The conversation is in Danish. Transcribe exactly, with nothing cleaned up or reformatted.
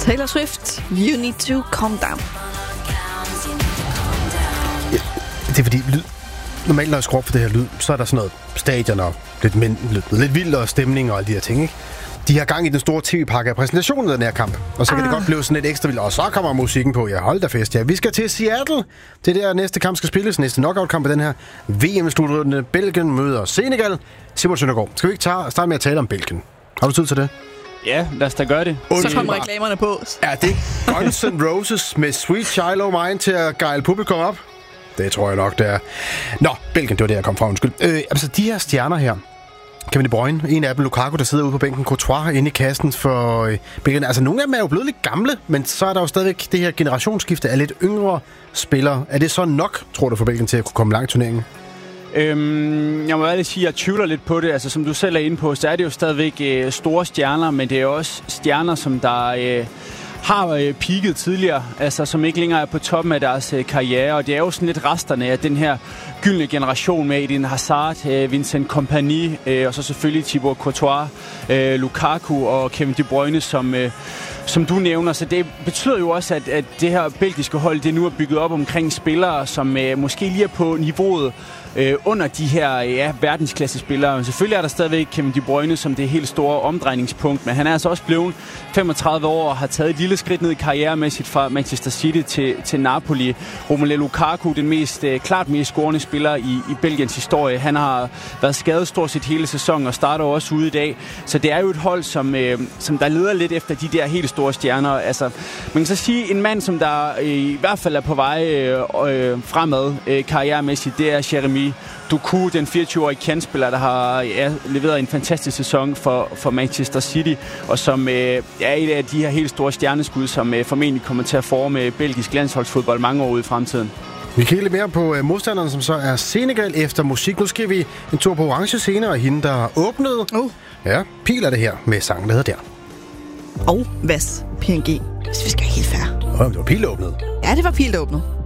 Taylor Swift, You Need To Calm Down. Ja, det er fordi, lyd... normalt når jeg skruer op for det her lyd, så er der sådan noget stadion og lidt, men, lidt, lidt vild og stemning og alle de her ting, ikke? De har gang i den store tv-pakke af præsentationen af den her kamp. Og så kan ah. det godt blive sådan lidt ekstra vildt. Og så kommer musikken på. Ja, hold da fest. Ja, vi skal til Seattle. Det der næste kamp skal spilles. Næste knockout-kamp af den her V M-slutrunde. Belgien møder Senegal. Simon Søndergaard, skal vi ikke tage, starte med at tale om Belgien? Har du tid til det? Ja, lad os da gøre det. Så kommer reklamerne på. Er det Guns N' Roses med Sweet Child O' Mine til at gejle publikum op? Det tror jeg nok, det er. Nå, Belgien, det var det, jeg kom fra. Undskyld. Øh, altså, de her stjerner her. Kevin De Bruyne, en af dem, Lukaku, der sidder ude på bænken, Courtois inde i kassen for øh, Belgien. Altså, nogle af dem er jo blevet lidt gamle, men så er der jo stadigvæk det her generationsskifte af lidt yngre spillere. Er det så nok, tror du, for Belgien til at kunne komme langt i turneringen? Øhm, jeg må ærligt sige, at jeg tvivler lidt på det. Altså, som du selv er inde på, så er det jo stadigvæk øh, store stjerner, men det er også stjerner, som der øh, har øh, peaket tidligere, altså som ikke længere er på toppen af deres øh, karriere. Og det er jo sådan lidt resterne af den her gyldne generation med Eden Hazard, øh, Vincent Kompany, øh, og så selvfølgelig Thibaut Courtois, øh, Lukaku og Kevin De Bruyne, som... Øh, Som du nævner, så det betyder jo også, at, at det her belgiske hold, det nu er bygget op omkring spillere, som øh, måske lige er på niveauet øh, under de her ja, verdensklasse-spillere. Men selvfølgelig er der stadigvæk Kevin De Bruyne som det helt store omdrejningspunkt, men han er altså også blevet femogtredive år og har taget et lille skridt ned i karrieremæssigt fra Manchester City til, til Napoli. Romelu Lukaku, den mest, øh, klart mest scorende spiller i, i Belgiens historie. Han har været skadet stort set hele sæsonen og starter også ude i dag. Så det er jo et hold, som, øh, som der leder lidt efter de der helt store stjerner. Altså, man kan så sige, en mand, som der øh, i hvert fald er på vej øh, øh, fremad øh, karrieremæssigt, det er Jeremy Doku, den fireogtyve-årige kandspiller, der har ja, leveret en fantastisk sæson for, for Manchester City, og som øh, er et af de her helt store stjerneskud, som øh, formentlig kommer til at forme belgisk landsholdsfodbold mange år ude i fremtiden. Vi kigger lidt mere på øh, modstanderne, som så er Senegal efter musik. Nu skal vi en tur på orange scene, og hende, der åbnede. Uh. Ja, Pil er det her med sangen, der hedder Der. Og Vas, P N G, hvis vi skal være helt fair. Oh, det var Pil, der åbnede. Ja, det var Pil, der åbnede.